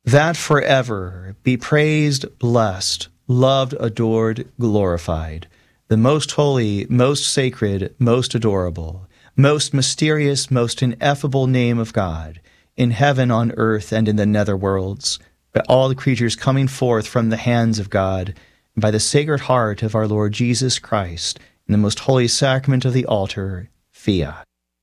that forever be praised, blessed, loved, adored, glorified, the most holy, most sacred, most adorable, most mysterious, most ineffable name of God, in heaven, on earth, and in the nether worlds, by all the creatures coming forth from the hands of God, and by the Sacred Heart of our Lord Jesus Christ, in the most holy sacrament of the altar, fiat.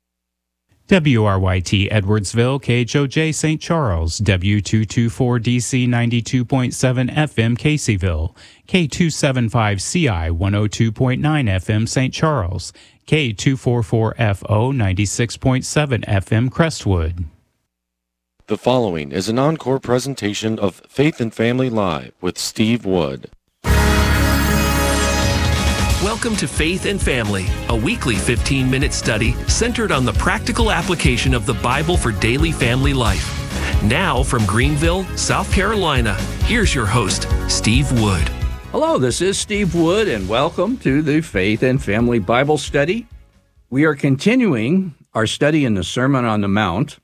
WRYT Edwardsville, KHOJ St. Charles, W224DC 92.7 FM Caseyville, K275CI 102.9 FM St. Charles, K244FO 96.7 FM Crestwood. The following is an encore presentation of Faith and Family Live with Steve Wood. Welcome to Faith and Family, a weekly 15-minute study centered on the practical application of the Bible for daily family life. Now from Greenville, South Carolina, here's your host, Steve Wood. Hello, this is Steve Wood, and welcome to the Faith and Family Bible Study. We are continuing our study in the Sermon on the Mount,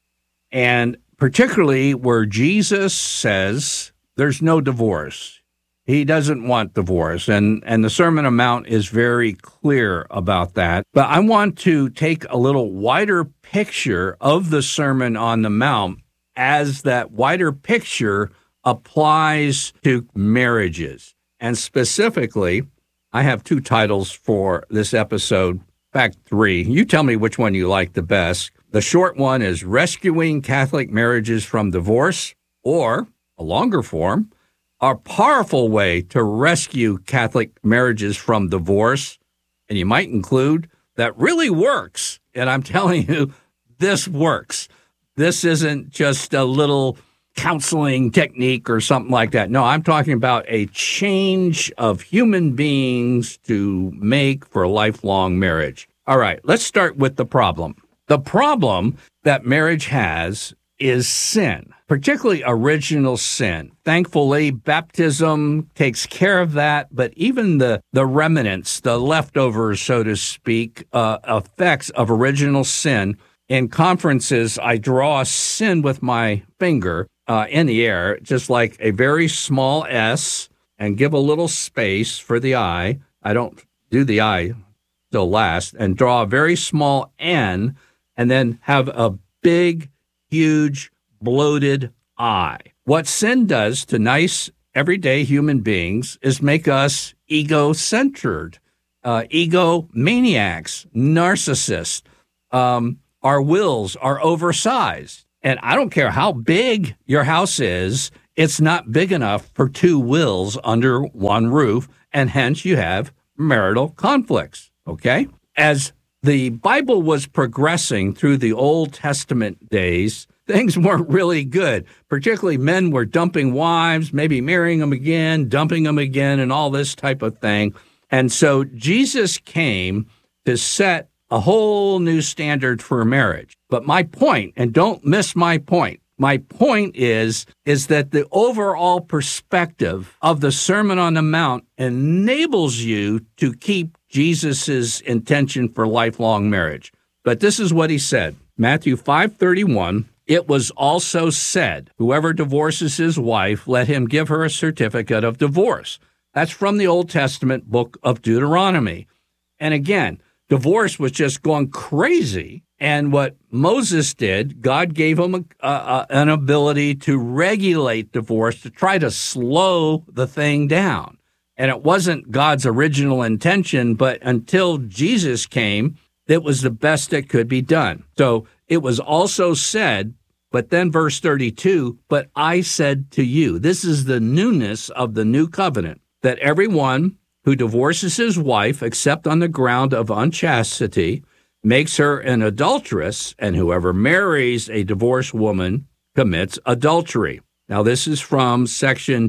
and particularly where Jesus says there's no divorce. He doesn't want divorce, and the Sermon on the Mount is very clear about that. But I want to take a little wider picture of the Sermon on the Mount as that wider picture applies to marriages. And specifically, I have two titles for this episode, in fact, three. You tell me which one you like the best. The short one is Rescuing Catholic Marriages from Divorce, or a longer form, a powerful way to rescue Catholic marriages from divorce, and you might include that really works. And I'm telling you, this works. This isn't just a little counseling technique or something like that. No, I'm talking about a change of human beings to make for lifelong marriage. All right, let's start with the problem. The problem that marriage has is sin, particularly original sin. Thankfully, baptism takes care of that, but even the remnants, the leftovers, so to speak, effects of original sin. In conferences, I draw sin with my finger in the air, just like a very small S, and give a little space for the I. I don't do the I till last, and draw a very small N, and then have a big, huge, bloated I. What sin does to nice, everyday human beings is make us ego-centered, egomaniacs, narcissists. Our wills are oversized. And I don't care how big your house is, it's not big enough for two wills under one roof, and hence you have marital conflicts, okay? As the Bible was progressing through the Old Testament days, things weren't really good. Particularly men were dumping wives, maybe marrying them again, dumping them again, and all this type of thing. And so Jesus came to set a whole new standard for marriage. But my point, and don't miss my point is that the overall perspective of the Sermon on the Mount enables you to keep Jesus' intention for lifelong marriage. But this is what he said. Matthew 5:31, it was also said, whoever divorces his wife, let him give her a certificate of divorce. That's from the Old Testament book of Deuteronomy. And again, divorce was just going crazy. And what Moses did, God gave him an ability to regulate divorce, to try to slow the thing down. And it wasn't God's original intention, but until Jesus came, it was the best that could be done. So it was also said, but then verse 32, but I said to you, this is the newness of the new covenant, that everyone who divorces his wife, except on the ground of unchastity, makes her an adulteress, and whoever marries a divorced woman commits adultery. Now, this is from section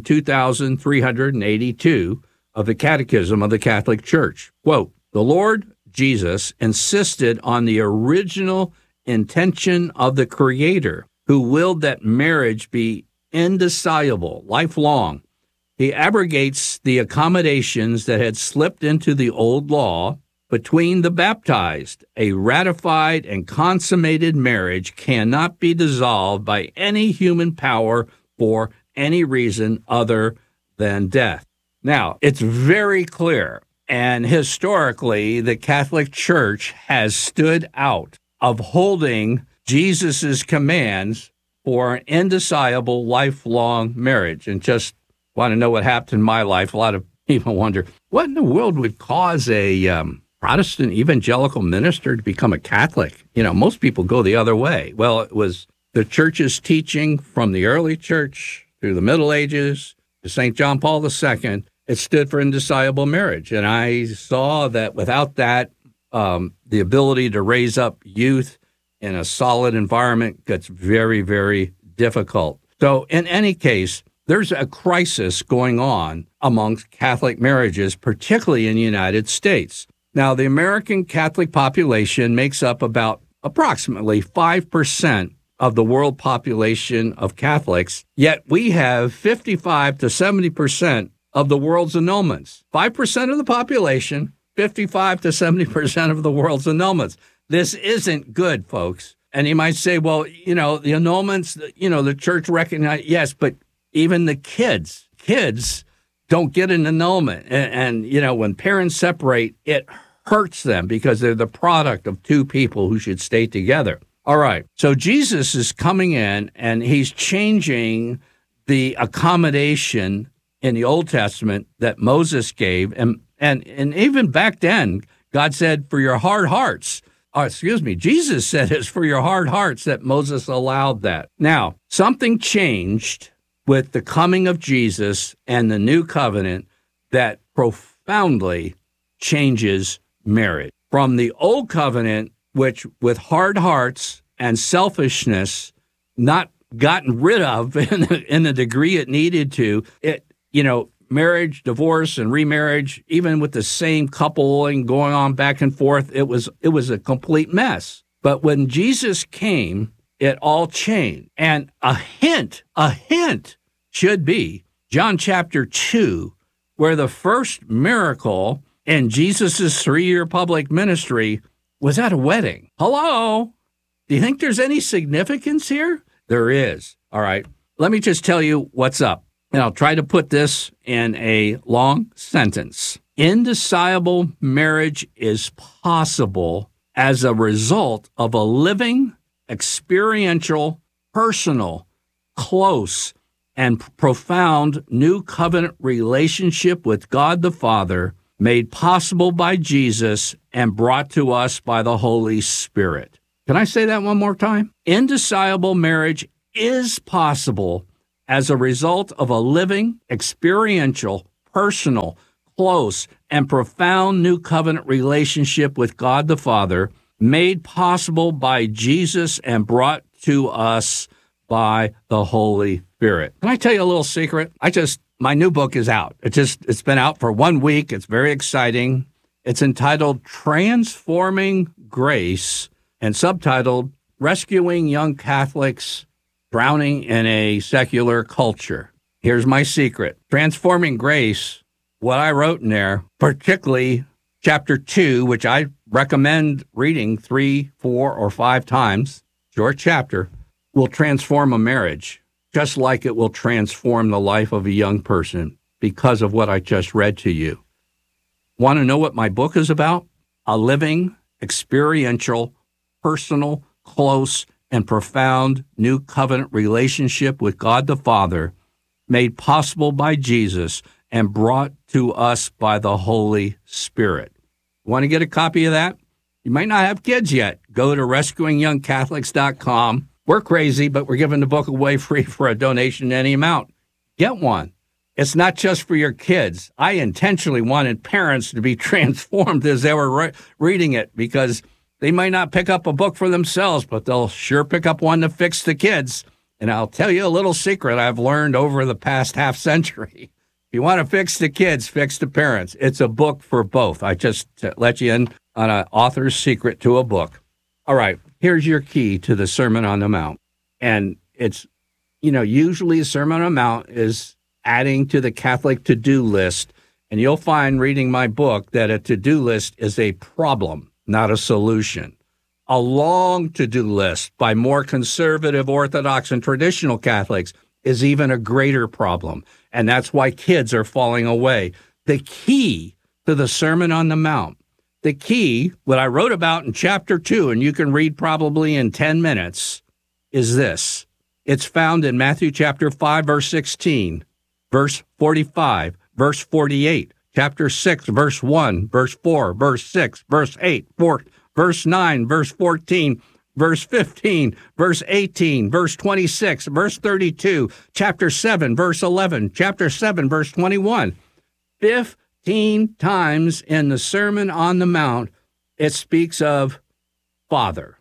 2382 of the Catechism of the Catholic Church. Quote, the Lord Jesus insisted on the original intention of the Creator, who willed that marriage be indissoluble, lifelong. He abrogates the accommodations that had slipped into the old law between the baptized. A ratified and consummated marriage cannot be dissolved by any human power for any reason other than death. Now, it's very clear, and historically, the Catholic Church has stood out of holding Jesus's commands for an indissoluble, lifelong marriage. And just want to know what happened in my life. A lot of people wonder, what in the world would cause a Protestant evangelical minister to become a Catholic? You know, most people go the other way. Well, it was the church's teaching from the early church through the Middle Ages to St. John Paul II. It stood for indissoluble marriage. And I saw that without that, the ability to raise up youth in a solid environment gets very, very difficult. So in any case, there's a crisis going on amongst Catholic marriages, particularly in the United States. Now, the American Catholic population makes up about approximately 5% of the world population of Catholics, yet we have 55 to 70% of the world's annulments. 5% of the population, 55 to 70% of the world's annulments. This isn't good, folks. And you might say, well, you know, the annulments, you know, the church recognized, yes, but even the kids don't get an annulment. And, you know, when parents separate, it hurts them because they're the product of two people who should stay together. All right. So Jesus is coming in and he's changing the accommodation in the Old Testament that Moses gave. And even back then, God said, for your hard hearts, Jesus said it's for your hard hearts that Moses allowed that. Now, something changed with the coming of Jesus and the new covenant that profoundly changes marriage. From the old covenant, which with hard hearts and selfishness, not gotten rid of in the degree it needed to, marriage, divorce, and remarriage, even with the same coupling going on back and forth, it was a complete mess. But when Jesus came, it all changed. And a hint should be John chapter 2, where the first miracle in Jesus' 3-year public ministry was at a wedding. Hello? Do you think there's any significance here? There is. All right. Let me just tell you what's up. And I'll try to put this in a long sentence. Indissoluble marriage is possible as a result of a living, experiential, personal, close, and profound new covenant relationship with God the Father, made possible by Jesus and brought to us by the Holy Spirit. Can I say that one more time? Indissoluble marriage is possible as a result of a living, experiential, personal, close, and profound new covenant relationship with God the Father, made possible by Jesus and brought to us by the Holy Spirit. Can I tell you a little secret? My new book is out. It's been out for 1 week. It's very exciting. It's entitled Transforming Grace and subtitled Rescuing Young Catholics Drowning in a Secular Culture. Here's my secret. Transforming Grace, what I wrote in there, particularly chapter 2, which I recommend reading 3, 4, or 5 times, short chapter, will transform a marriage, just like it will transform the life of a young person because of what I just read to you. Want to know what my book is about? A living, experiential, personal, close, and profound new covenant relationship with God the Father, made possible by Jesus and brought to us by the Holy Spirit. Want to get a copy of that? You might not have kids yet. Go to rescuingyoungcatholics.com. We're crazy, but we're giving the book away free for a donation any amount. Get one. It's not just for your kids. I intentionally wanted parents to be transformed as they were reading it because they might not pick up a book for themselves, but they'll sure pick up one to fix the kids. And I'll tell you a little secret I've learned over the past half century. If you want to fix the kids, fix the parents. It's a book for both. I just let you in on an author's secret to a book. All right, here's your key to the Sermon on the Mount. And it's, usually the Sermon on the Mount is adding to the Catholic to-do list. And you'll find reading my book that a to-do list is a problem, not a solution. A long to-do list by more conservative, Orthodox, and traditional Catholics is even a greater problem. And that's why kids are falling away. The key to the Sermon on the Mount, the key, what I wrote about in chapter 2, and you can read probably in 10 minutes, is this. It's found in Matthew chapter 5, verse 16, verse 45, verse 48, chapter 6, verse 1, verse 4, verse 6, verse 8, verse 9, verse 14, verse 15, verse 18, verse 26, verse 32, chapter 7, verse 11, chapter 7, verse 21. 15 times in the Sermon on the Mount, it speaks of Father.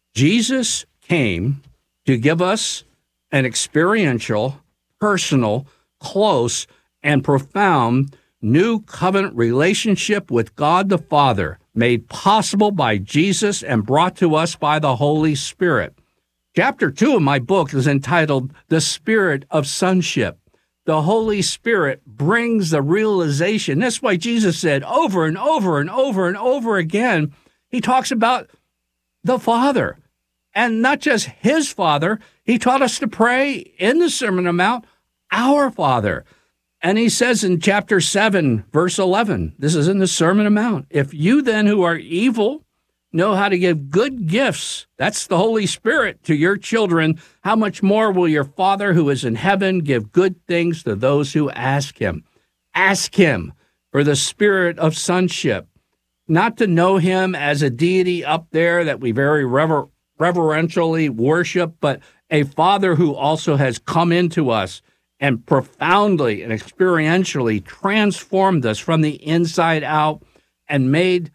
Jesus came to give us an experiential, personal, close, and profound new covenant relationship with God the Father, made possible by Jesus and brought to us by the Holy Spirit. Chapter 2 of my book is entitled The Spirit of Sonship. The Holy Spirit brings the realization. That's why Jesus said over and over and over and over again, he talks about the Father. And not just his Father, he taught us to pray in the Sermon on the Mount, our Father. And he says in chapter 7, verse 11, this is in the Sermon on the Mount, if you then who are evil know how to give good gifts, that's the Holy Spirit, to your children, how much more will your Father who is in heaven give good things to those who ask him? Ask him for the spirit of sonship, not to know him as a deity up there that we very reverentially worship, but a Father who also has come into us and profoundly and experientially transformed us from the inside out and made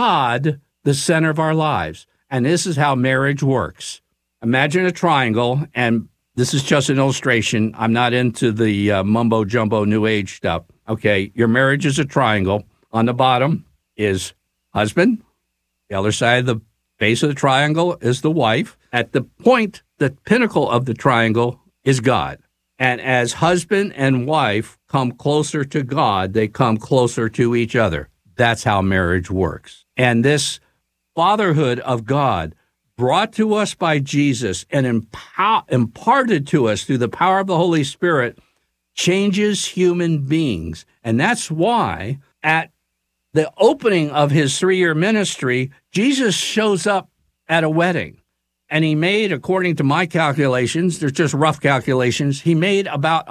God the center of our lives. And this is how marriage works. Imagine a triangle, and this is just an illustration. I'm not into the mumbo-jumbo New Age stuff. Okay, your marriage is a triangle. On the bottom is husband. The other side of the base of the triangle is the wife. At the point, the pinnacle of the triangle is God. And as husband and wife come closer to God, they come closer to each other. That's how marriage works. And this fatherhood of God, brought to us by Jesus and imparted to us through the power of the Holy Spirit, changes human beings. And that's why at the opening of his 3-year ministry, Jesus shows up at a wedding. And he made, according to my calculations, they're just rough calculations, he made about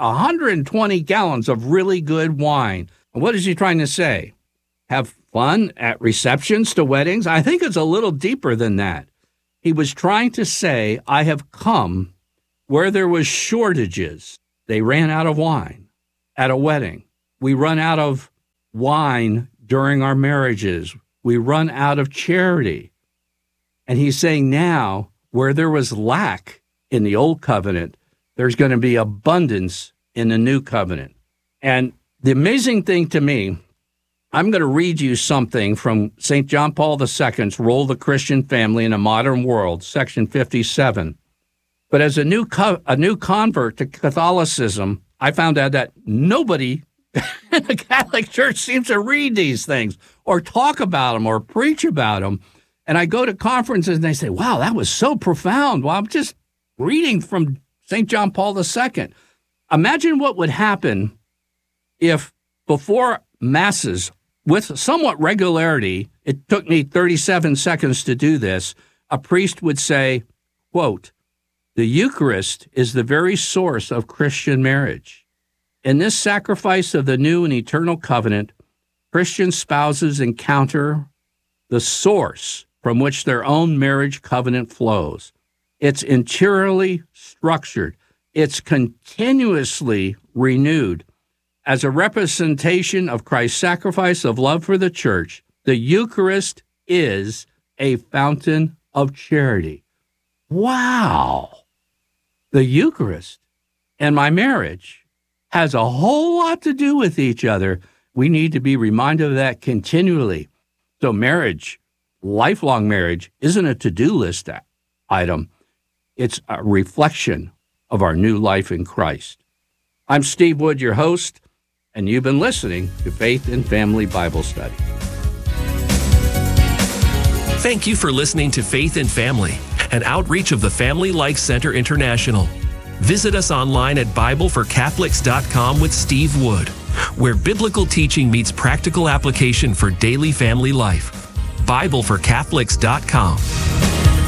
120 gallons of really good wine. And what is he trying to say? Have fun at receptions to weddings? I think it's a little deeper than that. He was trying to say, I have come where there was shortages. They ran out of wine at a wedding. We run out of wine during our marriages. We run out of charity. And he's saying now, where there was lack in the old covenant, there's going to be abundance in the new covenant. And the amazing thing to me, I'm going to read you something from St. John Paul II's Role of the Christian Family in a Modern World, section 57. But as a new convert to Catholicism, I found out that nobody in the Catholic Church seems to read these things or talk about them or preach about them. And I go to conferences and they say, wow, that was so profound. Well, I'm just reading from St. John Paul II. Imagine what would happen if before Masses, with somewhat regularity, it took me 37 seconds to do this, a priest would say, quote, the Eucharist is the very source of Christian marriage. In this sacrifice of the new and eternal covenant, Christian spouses encounter the source from which their own marriage covenant flows. It's interiorly structured. It's continuously renewed. As a representation of Christ's sacrifice of love for the church, the Eucharist is a fountain of charity. Wow! The Eucharist and my marriage has a whole lot to do with each other. We need to be reminded of that continually. So marriage, lifelong marriage, isn't a to-do list item. It's a reflection of our new life in Christ. I'm Steve Wood, your host, and you've been listening to Faith and Family Bible Study. Thank you for listening to Faith and Family, an outreach of the Family Life Center International. Visit us online at BibleForCatholics.com with Steve Wood, where biblical teaching meets practical application for daily family life. BibleForCatholics.com.